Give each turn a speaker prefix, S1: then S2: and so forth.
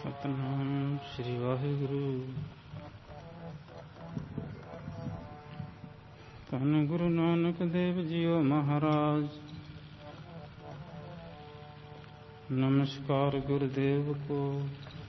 S1: सतनाम श्री वाहिगुरु। धन गुरु नानक देव जियो महाराज। नमस्कार गुरुदेव को।